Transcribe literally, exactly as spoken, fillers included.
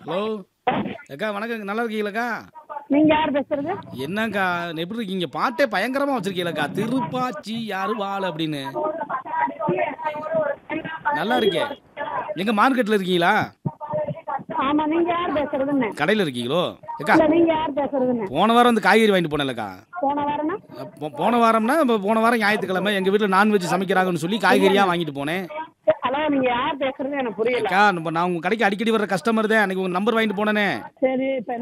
Hello அக்கா வணக்கங்க நல்லா இருக்கீங்களாக்கா நீங்க யார் பேசுறது? என்னக்கா எப்படி இருக்கீங்க பாட்டே பயங்கரமா வச்சிருக்கீங்களக்கா திருப்பாச்சி யாரு வாள் அப்படின்னு நல்லா இருக்கே எங்க மார்க்கெட்ல இருக்கீங்களா ஆமா, நீங்க யார் பேசுறதுன்னு? கடையில் இருக்கீங்களோ அக்கா இல்ல, நீங்க யார் பேசுறதுன்னு? போன வாரம் வந்து காய்கறி வாங்கிட்டு போனேன்லக்கா போன வாரம்னா? போ- போன வாரம்னா இப்போ போன வாரம் ஞாயிற்றுக்கிழமை எங்கள் வீட்டில் நான்வெஜ் சமைக்கிறாங்கன்னு சொல்லி காய்கறியாக வாங்கிட்டு போனேன் ஹலோ, நீங்க யார் பேசுறது எனக்கு புரியல. அக்கா நம்ம நான் உங்கள் கடைக்கு அடிக்கடி வர்ற கஸ்டமர் தான் அன்னைக்கு உங்கள் நம்பர் வாங்கிட்டு போனேனே சரி, இப்ப